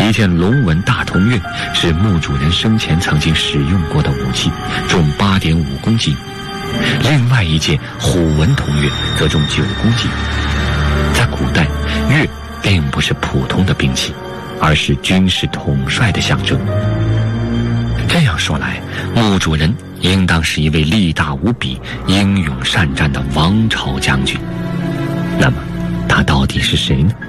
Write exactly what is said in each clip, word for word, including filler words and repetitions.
一件龙纹大铜钺是墓主人生前曾经使用过的武器，重 八点五公斤。另外一件虎纹铜钺则重九公斤。在古代，钺并不是普通的兵器，而是军事统帅的象征。这样说来，墓主人应当是一位力大无比、英勇善战的王朝将军。那么他到底是谁呢？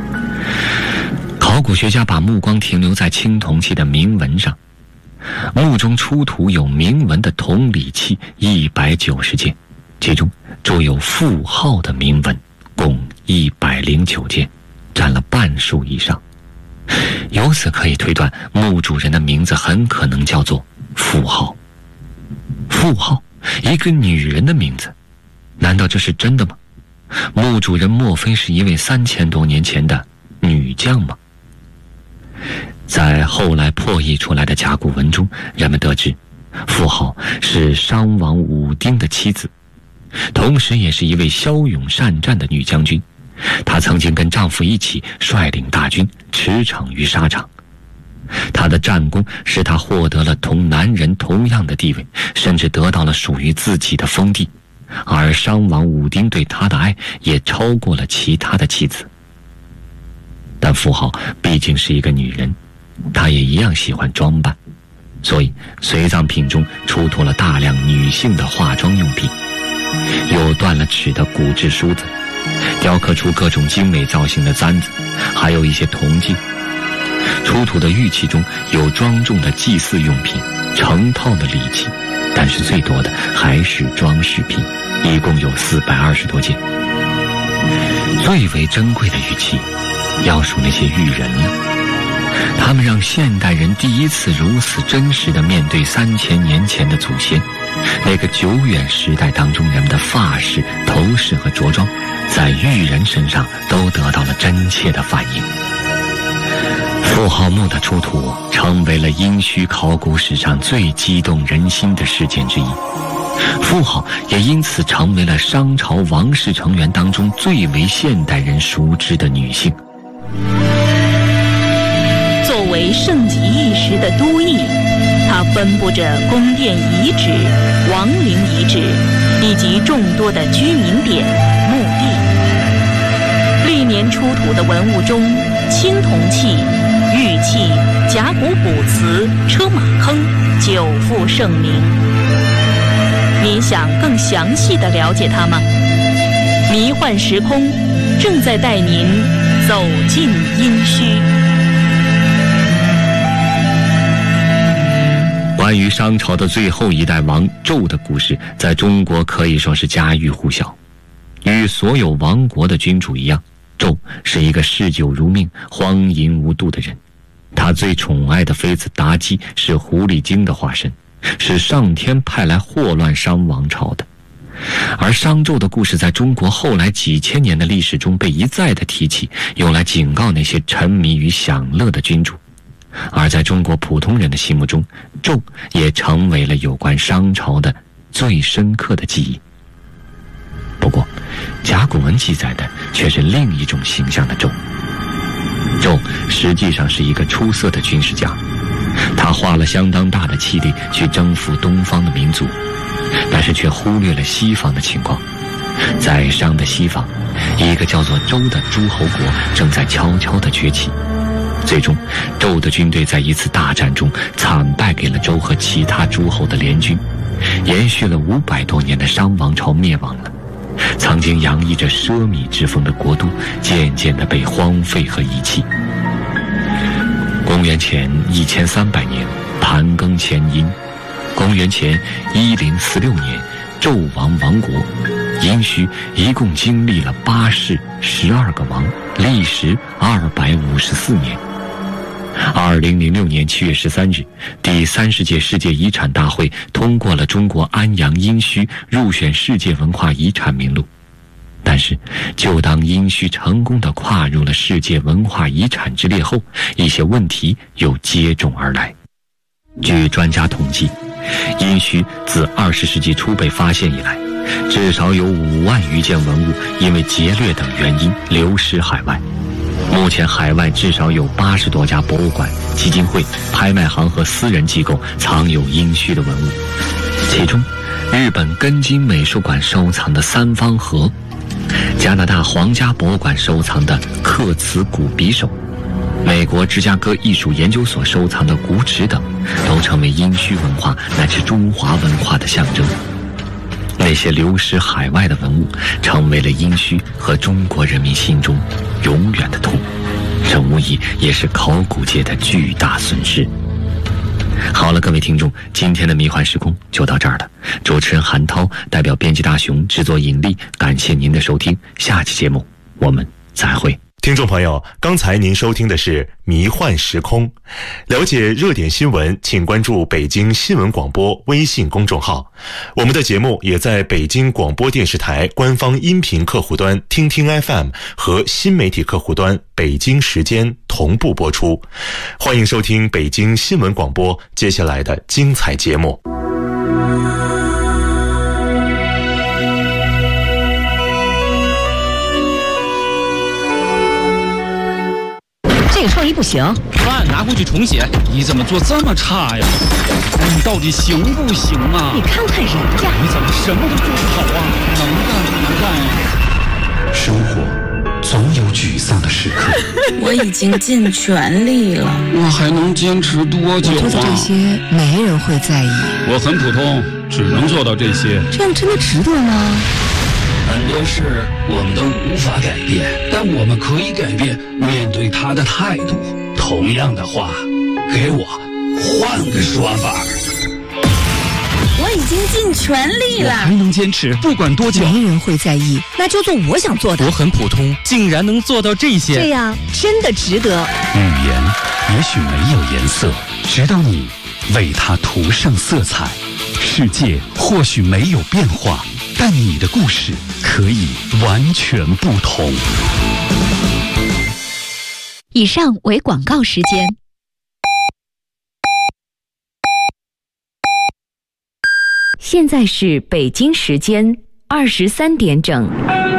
考古学家把目光停留在青铜器的铭文上，墓中出土有铭文的铜礼器一百九十件，其中著有父号的铭文共一百零九件，占了半数以上。由此可以推断，墓主人的名字很可能叫做父号。父号，一个女人的名字，难道这是真的吗？墓主人莫非是一位三千多年前的女将吗？在后来破译出来的甲骨文中，人们得知妇好是商王武丁的妻子，同时也是一位骁勇善战的女将军。她曾经跟丈夫一起率领大军驰骋于沙场，她的战功使她获得了同男人同样的地位，甚至得到了属于自己的封地，而商王武丁对她的爱也超过了其他的妻子。但妇好毕竟是一个女人，她也一样喜欢装扮，所以随葬品中出土了大量女性的化妆用品，有断了齿的骨质梳子，雕刻出各种精美造型的簪子，还有一些铜镜。出土的玉器中有庄重的祭祀用品，成套的礼器，但是最多的还是装饰品，一共有四百二十多件。最为珍贵的玉器要数那些玉人了，他们让现代人第一次如此真实地面对三千年前的祖先。那个久远时代当中人们的发饰、头饰和着装，在玉人身上都得到了真切的反应。妇好墓的出土成为了殷墟考古史上最激动人心的事件之一，妇好也因此成为了商朝王室成员当中最为现代人熟知的女性。 作为盛极一时的都邑，它分布着宫殿遗址、王陵遗址以及众多的居民点、墓地。历年出土的文物中，青铜器、玉器、甲骨卜辞、车马坑久负盛名。您想更详细地了解它吗？迷幻时空正在带您走进殷墟。 关于商朝的最后一代王纣的故事，在中国可以说是家喻户晓。与所有亡国的君主一样，纣是一个嗜酒如命、荒淫无度的人。他最宠爱的妃子妲己是狐狸精的化身，是上天派来祸乱商王朝的。而商纣的故事在中国后来几千年的历史中被一再的提起，用来警告那些沉迷于享乐的君主。而在中国普通人的心目中，纣也成为了有关商朝的最深刻的记忆。不过甲骨文记载的却是另一种形象的纣。纣实际上是一个出色的军事家，他花了相当大的气力去征服东方的民族，但是却忽略了西方的情况。在商的西方，一个叫做周的诸侯国正在悄悄地崛起。最终周的军队在一次大战中惨败给了周和其他诸侯的联军，延续了五百多年的商王朝灭亡了。曾经洋溢着奢靡之风的国都渐渐地被荒废和遗弃。公元前一千三百年，盘庚迁殷。公元前一零四六年，纣王亡国。殷墟一共经历了八世十二个王，历时二百五十四年。二零零六年七月十三日，第三十届世界遗产大会通过了中国安阳殷墟入选世界文化遗产名录。但是，就当殷墟成功地跨入了世界文化遗产之列后，一些问题又接踵而来。据专家统计，殷墟自二十世纪初被发现以来，至少有五万余件文物因为劫掠等原因流失海外。 目前海外至少有八十多家博物馆、基金会、拍卖行和私人机构藏有殷墟的文物，其中日本根津美术馆收藏的三方盒，加拿大皇家博物馆收藏的刻瓷古匕首，美国芝加哥艺术研究所收藏的古纸等，都成为殷墟文化乃至中华文化的象征。那些流失海外的文物，成为了殷墟和中国人民心中永远的痛，这无疑也是考古界的巨大损失。好了，各位听众，今天的迷幻时空就到这儿了。主持人韩涛代表编辑大熊制作引力，感谢您的收听，下期节目我们再会。 听众朋友，刚才您收听的是迷幻时空。了解热点新闻，请关注北京新闻广播微信公众号。我们的节目也在北京广播电视台官方音频客户端听听 F M 和新媒体客户端北京时间同步播出。欢迎收听北京新闻广播接下来的精彩节目。 这个创意不行， 饭拿回去重写。你怎么做这么差呀？你到底行不行啊？ 你看看人家， 你怎么什么都做不好啊？能干不能干呀？ 生活总有沮丧的时刻。 我已经尽全力了， 我还能坚持多久啊？ 我做的这些没人会在意。 我很普通，只能做到这些。 这样真的值得吗？ 很多事我们都无法改变，但我们可以改变面对它的态度。同样的话，给我换个说法。 我已经尽全力了， 我还能坚持，不管多久。 没人会在意，那就做我想做的。 我很普通，竟然能做到这些， 这样真的值得。 语言也许没有颜色，直到你为它涂上色彩。世界或许没有变化，但你的故事可以完全不同。 以上为广告时间。现在是北京时间二十三点整。